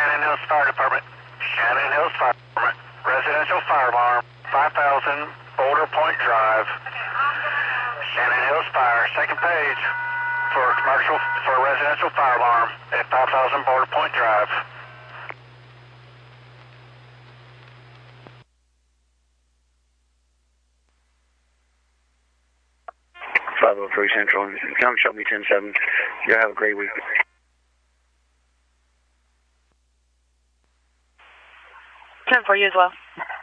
Shannon Hills Fire Department. Shannon Hills Fire Department. Residential fire alarm. 5000 Boulder Point Drive. Shannon Hills Fire. Second page for commercial for residential fire alarm at 5000 Boulder Point Drive. 503 Central. Come show me 10-7. You have a great week. 10 for you as well.